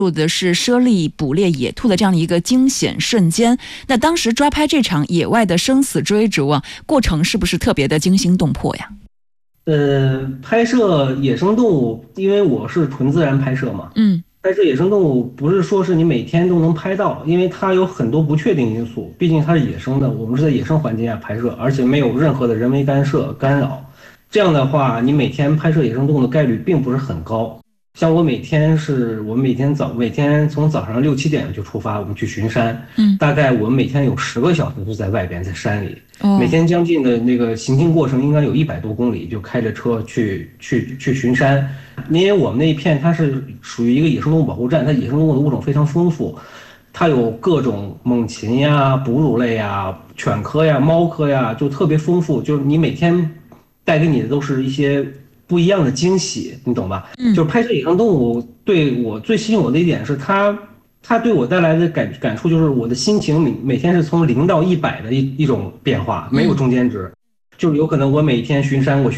录的是猞猁捕猎野兔的这样的一个惊险瞬间。那当时抓拍这场野外的生死追逐啊，过程是不是特别的惊心动魄呀？ 拍摄野生动物，因为我是纯自然拍摄嘛，拍摄野生动物不是说是你每天都能拍到，因为它有很多不确定因素，毕竟它是野生的，我们是在野生环境下拍摄，而且没有任何的人为干涉干扰。这样的话，你每天拍摄野生动物的概率并不是很高。像我每天从早上6、7点就出发，我们去巡山，大概我们每天有10个小时是在外边，在山里，每天将近的那个行进过程应该有100多公里，就开着车去巡山。因为我们那一片它是属于一个野生动物保护站，它野生动物的物种非常丰富，它有各种猛禽呀、哺乳类呀、犬科呀、猫科呀，就特别丰富，就是你每天带给你的都是一些不一样的惊喜，你懂吧？就是拍摄野生动物对我最吸引我的一点是它对我带来的感触就是我的心情每天是从0到100的一种变化，没有中间值。就是有可能我每天巡山，我